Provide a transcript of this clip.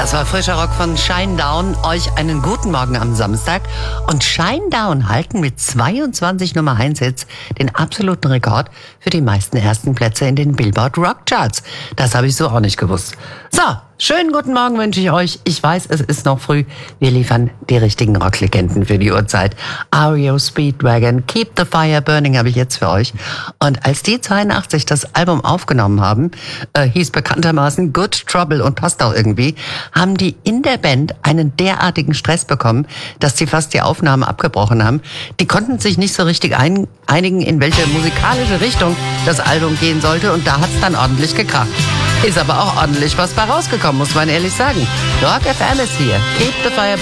Das war frischer Rock von Shinedown. Euch einen guten Morgen am Samstag. Und Shinedown halten mit 22 Nummer 1 Hits den absoluten Rekord für die meisten ersten Plätze in den Billboard Rock Charts. Das habe ich so auch nicht gewusst. So, schönen guten Morgen wünsche ich euch. Ich weiß, es ist noch früh. Wir liefern die richtigen Rocklegenden für die Uhrzeit. REO Speedwagon, Keep the Fire Burning habe ich jetzt für euch. Und als die 82 das Album aufgenommen haben, hieß bekanntermaßen Good Trouble und passt auch irgendwie, haben die in der Band einen derartigen Stress bekommen, dass sie fast die Aufnahme abgebrochen haben. Die konnten sich nicht so richtig einigen, in welche musikalische Richtung das Album gehen sollte. Und da hat's dann ordentlich gekracht. Ist aber auch ordentlich was bei rausgekommen, muss man ehrlich sagen. Rock FM ist hier. Keep the Fire